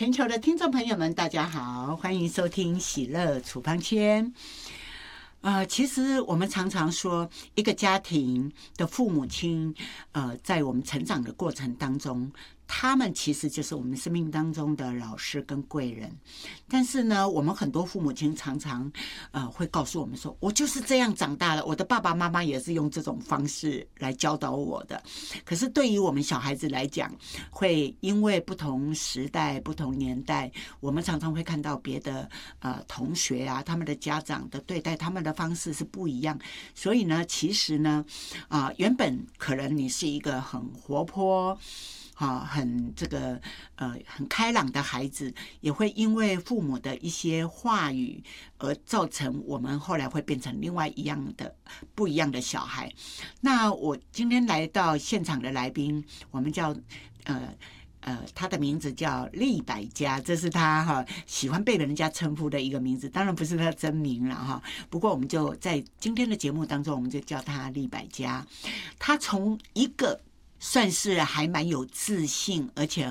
全球的听众朋友们，大家好，欢迎收听喜乐处方签。其实我们常常说，一个家庭的父母亲，在我们成长的过程当中，他们其实就是我们生命当中的老师跟贵人。但是呢，我们很多父母亲常常会告诉我们说，我就是这样长大的，我的爸爸妈妈也是用这种方式来教导我的。可是对于我们小孩子来讲，会因为不同时代、不同年代，我们常常会看到别的同学啊，他们的家长的对待他们的方式是不一样。所以呢，其实呢，原本可能你是一个很活泼。很很开朗的孩子，也会因为父母的一些话语而造成我们后来会变成另外不一样的小孩。那我今天来到现场的来宾，我们叫他的名字叫利百家，这是他喜欢被人家称呼的一个名字，当然不是他真名了哈。不过我们就在今天的节目当中，我们就叫他利百家。他从一个算是还蛮有自信，而且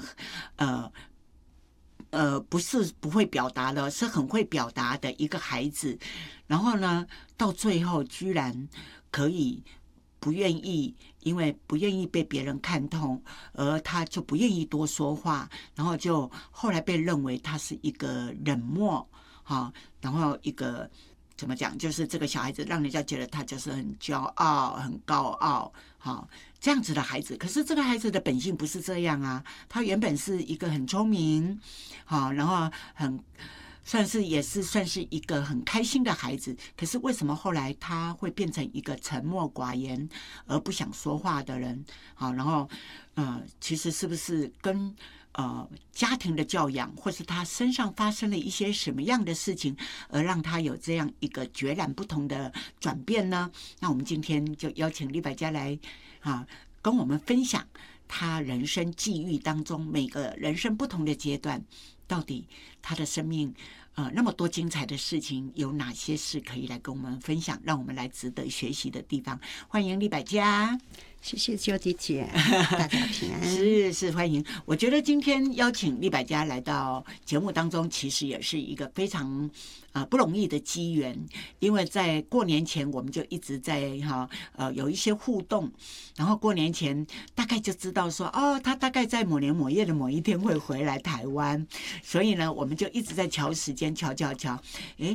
不是不会表达的，是很会表达的一个孩子。然后呢，到最后居然可以因为不愿意被别人看透，而他就不愿意多说话，然后就后来被认为他是一个冷漠，然后一个怎么讲，就是这个小孩子让人家觉得他就是很骄傲、很高傲，这样子的孩子。可是这个孩子的本性不是这样啊，他原本是一个很聪明，然后也是算是一个很开心的孩子。可是为什么后来他会变成一个沉默寡言而不想说话的人？然后其实是不是跟家庭的教养，或是他身上发生了一些什么样的事情，而让他有这样一个截然不同的转变呢？那我们今天就邀请利百家来跟我们分享他人生际遇当中每个人生不同的阶段，到底他的生命那么多精彩的事情，有哪些事可以来跟我们分享，让我们来值得学习的地方。欢迎利百家。 谢谢秋姐姐，大家平安。 是欢迎。我觉得今天邀请利百家来到节目当中，其实也是一个非常不容易的机缘，因为在过年前我们就一直在有一些互动，然后过年前大概就知道说他大概在某年某月的某一天会回来台湾，所以呢我们就一直在瞧时间，瞧。